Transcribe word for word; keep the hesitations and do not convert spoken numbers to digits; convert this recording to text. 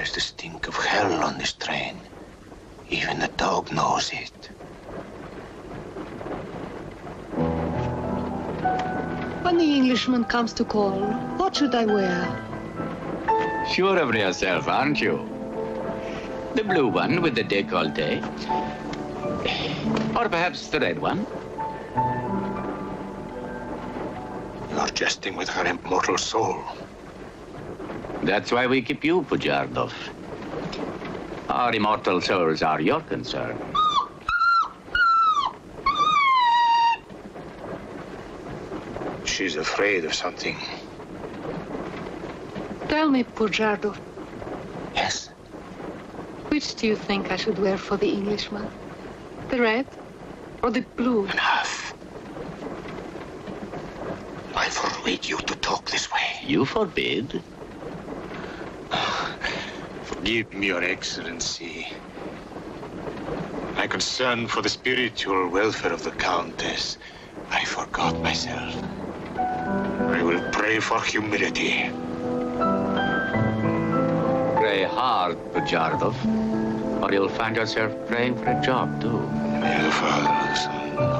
There's the stink of hell on this train. Even the dog knows it. When the Englishman comes to call, what should I wear? Sure of yourself, aren't you? The blue one with the décolleté. Or perhaps the red one. You're jesting with her immortal soul. That's why we keep you, Pujardov. Our immortal souls are your concern. She's afraid of something. Tell me, Pujardov, Yes? which do you think I should wear for the Englishman? The red or the blue? Enough. I forbid you to talk this way. You forbid? Forgive me, Your Excellency. My concern for the spiritual welfare of the Countess, I forgot myself. I will pray for humility. Pray hard, Pujardov, or you'll find yourself praying for a job, too. May the Father, the Son,